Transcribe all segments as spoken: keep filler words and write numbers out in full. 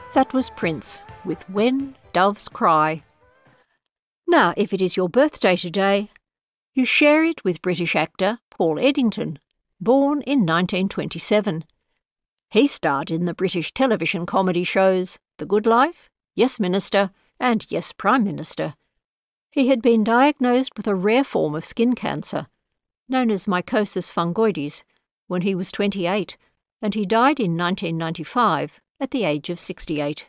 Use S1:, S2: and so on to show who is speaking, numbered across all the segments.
S1: That was Prince with When Doves Cry. Now, if it is your birthday today, you share it with British actor Paul Eddington, born in nineteen twenty-seven. He starred in the British television comedy shows The Good Life, Yes Minister, and Yes Prime Minister. He had been diagnosed with a rare form of skin cancer, known as mycosis fungoides, when he was twenty-eight, and he died in nineteen ninety-five at the age of sixty-eight.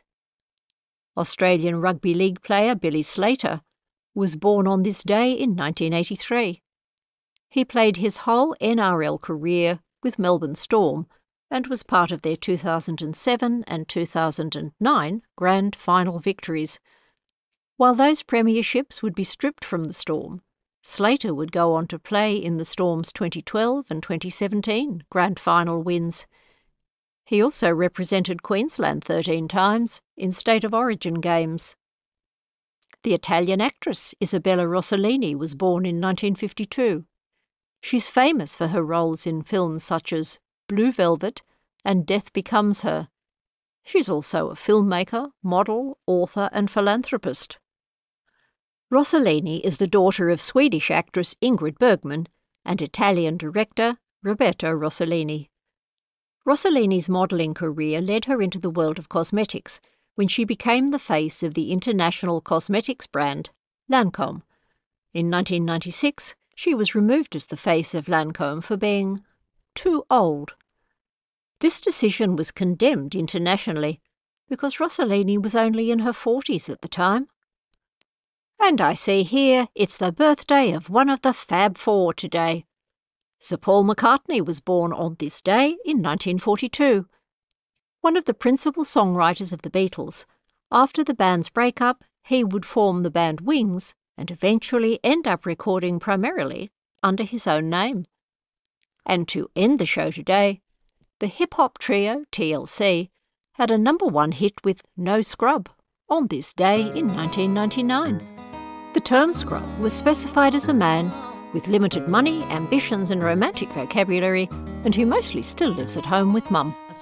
S1: Australian rugby league player Billy Slater was born on this day in nineteen eighty-three. He played his whole N R L career with Melbourne Storm and was part of their two thousand seven and two thousand nine grand final victories. While those premierships would be stripped from the Storm, Slater would go on to play in the Storm's twenty twelve and twenty seventeen grand final wins. He also represented Queensland thirteen times in State of Origin games. The Italian actress Isabella Rossellini was born in nineteen fifty-two. She's famous for her roles in films such as Blue Velvet and Death Becomes Her. She's also a filmmaker, model, author and philanthropist. Rossellini is the daughter of Swedish actress Ingrid Bergman and Italian director Roberto Rossellini. Rossellini's modelling career led her into the world of cosmetics when she became the face of the international cosmetics brand Lancome. In nineteen ninety-six, she was removed as the face of Lancome for being too old. This decision was condemned internationally because Rossellini was only in her forties at the time. And I see here it's the birthday of one of the Fab Four today. Sir Paul McCartney was born on this day in nineteen forty-two. One of the principal songwriters of the Beatles, after the band's breakup, he would form the band Wings and eventually end up recording primarily under his own name. And to end the show today, the hip-hop trio T L C had a number one hit with No Scrub on this day in nineteen ninety-nine. The term scrub was specified as a man with limited money, ambitions and romantic vocabulary, and who mostly still lives at home with mum.